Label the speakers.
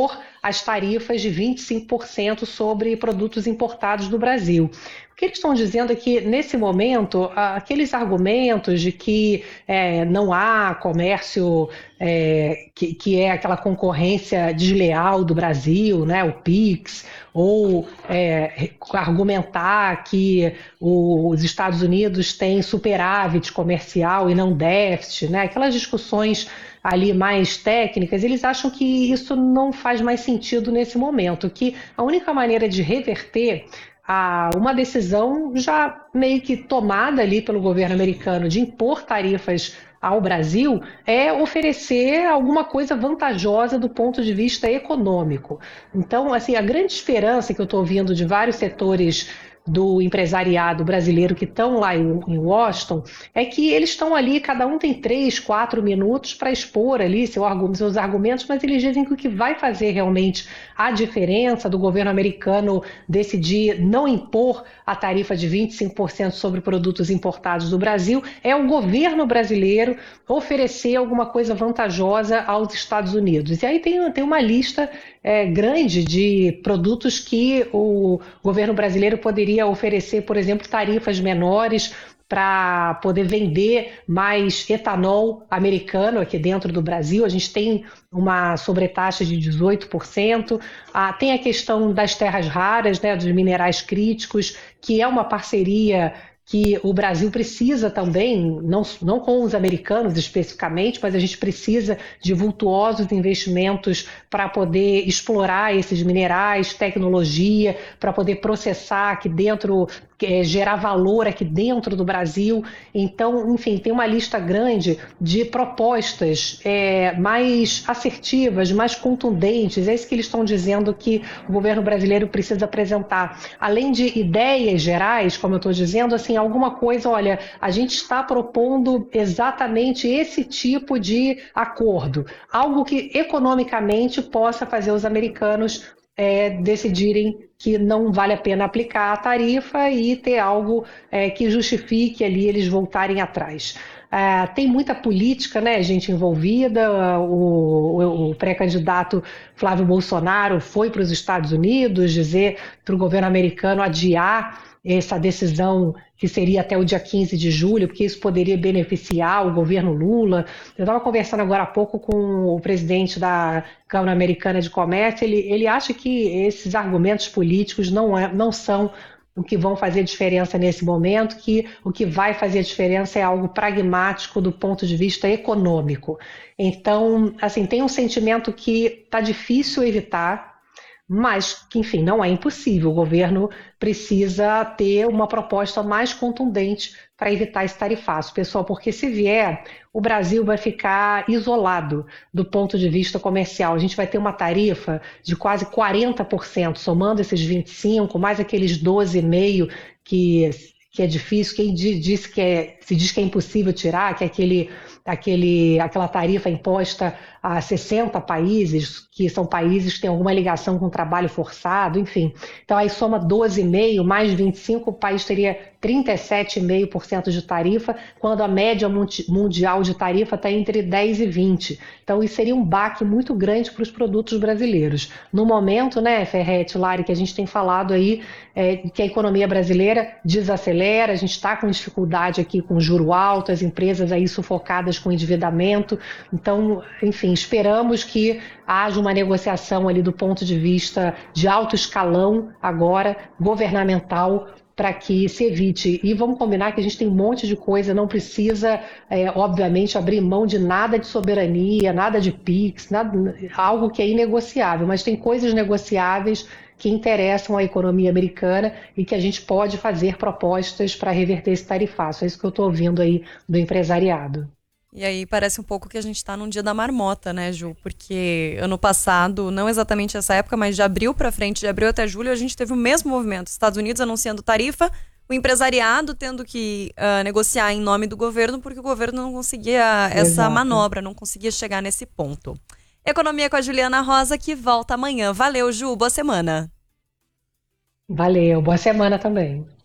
Speaker 1: impor as tarifas de 25% sobre produtos importados do Brasil. O que eles estão dizendo é que, nesse momento, aqueles argumentos de que não há comércio, que é aquela concorrência desleal do Brasil, né, o PIX, ou argumentar que os Estados Unidos têm superávit comercial e não déficit, né, aquelas discussões ali mais técnicas, eles acham que isso não faz mais sentido nesse momento, que a única maneira de reverter uma decisão já meio que tomada ali pelo governo americano de impor tarifas ao Brasil é oferecer alguma coisa vantajosa do ponto de vista econômico. Então, assim, a grande esperança que eu estou ouvindo de vários setores do empresariado brasileiro que estão lá em Washington é que eles estão ali, cada um tem 3, 4 minutos para expor ali seus argumentos, mas eles dizem que o que vai fazer realmente a diferença do governo americano decidir não impor a tarifa de 25% sobre produtos importados do Brasil é o governo brasileiro oferecer alguma coisa vantajosa aos Estados Unidos. E aí tem uma lista grande de produtos que o governo brasileiro poderia oferecer, por exemplo, tarifas menores para poder vender mais etanol americano aqui dentro do Brasil. A gente tem uma sobretaxa de 18%. Tem a questão das terras raras, né, dos minerais críticos, que é uma parceria que o Brasil precisa também, não com os americanos especificamente, mas a gente precisa de vultuosos investimentos para poder explorar esses minerais, tecnologia, para poder processar aqui dentro, gerar valor aqui dentro do Brasil. Então, enfim, tem uma lista grande de propostas mais assertivas, mais contundentes. É isso que eles estão dizendo que o governo brasileiro precisa apresentar. Além de ideias gerais, como eu estou dizendo, assim, alguma coisa, olha, a gente está propondo exatamente esse tipo de acordo, algo que economicamente possa fazer os americanos decidirem que não vale a pena aplicar a tarifa e ter algo que justifique ali eles voltarem atrás. Tem muita política, né, gente envolvida. O pré-candidato Flávio Bolsonaro foi para os Estados Unidos dizer para o governo americano adiar essa decisão que seria até o dia 15 de julho, porque isso poderia beneficiar o governo Lula. Eu estava conversando agora há pouco com o presidente da Câmara Americana de Comércio, ele acha que esses argumentos políticos não são o que vão fazer diferença nesse momento, que o que vai fazer diferença é algo pragmático do ponto de vista econômico. Então, assim, tem um sentimento que está difícil evitar, mas que, enfim, não é impossível. O governo precisa ter uma proposta mais contundente para evitar esse tarifaço, pessoal, porque se vier, o Brasil vai ficar isolado do ponto de vista comercial. A gente vai ter uma tarifa de quase 40%, somando esses 25%, mais aqueles 12,5% que é difícil. Quem se diz que é impossível tirar, que é aquela tarifa imposta a 60 países, que são países que têm alguma ligação com o trabalho forçado, enfim. Então aí soma 12,5% mais 25%, o país teria 37,5% de tarifa, quando a média mundial de tarifa está entre 10% e 20%. Então isso seria um baque muito grande para os produtos brasileiros. No momento, né, Ferretti, Lari, que a gente tem falado aí, que a economia brasileira desacelera, a gente está com dificuldade aqui com juro alto, as empresas aí sufocadas com endividamento. Então, enfim, esperamos que haja uma negociação ali do ponto de vista de alto escalão agora, governamental, para que se evite. E vamos combinar que a gente tem um monte de coisa, não precisa, obviamente, abrir mão de nada de soberania, nada de PIX, algo que é inegociável, mas tem coisas negociáveis que interessam à economia americana e que a gente pode fazer propostas para reverter esse tarifaço. É isso que eu estou ouvindo aí do empresariado.
Speaker 2: E aí parece um pouco que a gente está num dia da marmota, né, Ju? Porque ano passado, não exatamente essa época, mas de abril para frente, de abril até julho, a gente teve o mesmo movimento. Estados Unidos anunciando tarifa, o empresariado tendo que negociar em nome do governo, porque o governo não conseguia essa manobra, não conseguia chegar nesse ponto. Economia com a Juliana Rosa, que volta amanhã. Valeu, Ju. Boa semana.
Speaker 1: Valeu. Boa semana também.